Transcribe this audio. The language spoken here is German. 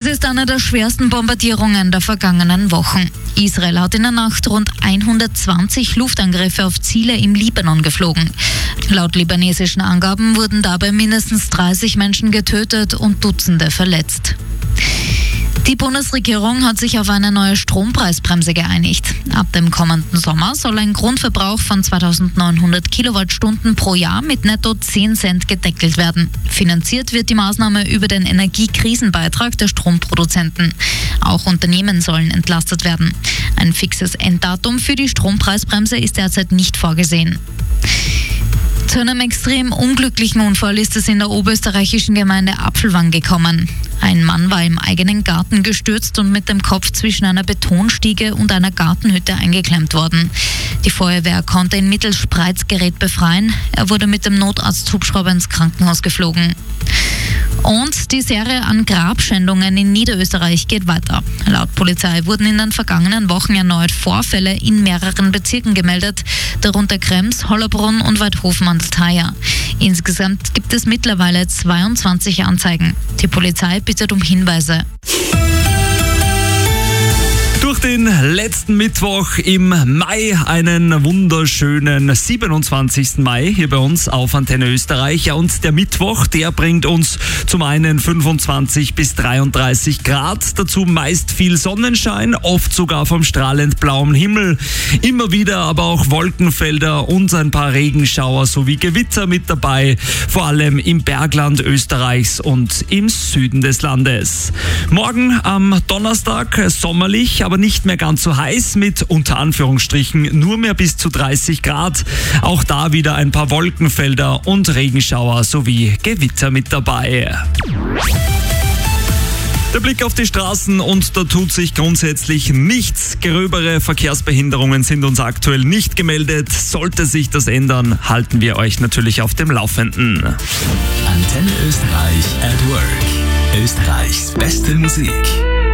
ist eine der schwersten Bombardierungen der vergangenen Wochen. Israel hat in der Nacht rund 120 Luftangriffe auf Ziele im Libanon geflogen. Laut libanesischen Angaben wurden dabei mindestens 30 Menschen getötet und Dutzende verletzt. Die Bundesregierung hat sich auf eine neue Strompreisbremse geeinigt. Ab dem kommenden Sommer soll ein Grundverbrauch von 2.900 Kilowattstunden pro Jahr mit netto 10 Cent gedeckelt werden. Finanziert wird die Maßnahme über den Energiekrisenbeitrag der Stromproduzenten. Auch Unternehmen sollen entlastet werden. Ein fixes Enddatum für die Strompreisbremse ist derzeit nicht vorgesehen. Zu einem extrem unglücklichen Unfall ist es in der oberösterreichischen Gemeinde Apfelwang gekommen. Ein Mann war im eigenen Garten gestürzt und mit dem Kopf zwischen einer Betonstiege und einer Gartenhütte eingeklemmt worden. Die Feuerwehr konnte ihn mittels Spreizgerät befreien. Er wurde mit dem Notarzthubschrauber ins Krankenhaus geflogen. Und die Serie an Grabschändungen in Niederösterreich geht weiter. Laut Polizei wurden in den vergangenen Wochen erneut Vorfälle in mehreren Bezirken gemeldet, darunter Krems, Hollabrunn und Weidhofen-Mandeltaja. Insgesamt gibt es mittlerweile 22 Anzeigen. Die Polizei bittet um Hinweise. Durch den letzten Mittwoch im Mai einen wunderschönen 27. Mai hier bei uns auf Antenne Österreich. Ja, und der Mittwoch, der bringt uns zum einen 25 bis 33 Grad, dazu meist viel Sonnenschein, oft sogar vom strahlend blauen Himmel. Immer wieder aber auch Wolkenfelder und ein paar Regenschauer sowie Gewitter mit dabei, vor allem im Bergland Österreichs und im Süden des Landes. Morgen am Donnerstag sommerlich, aber nicht mehr ganz so heiß mit unter Anführungsstrichen nur mehr bis zu 30 Grad. Auch da wieder ein paar Wolkenfelder und Regenschauer sowie Gewitter mit dabei. Der Blick auf die Straßen und da tut sich grundsätzlich nichts. Gröbere Verkehrsbehinderungen sind uns aktuell nicht gemeldet. Sollte sich das ändern, halten wir euch natürlich auf dem Laufenden. Antenne Österreich at Work. Österreichs beste Musik.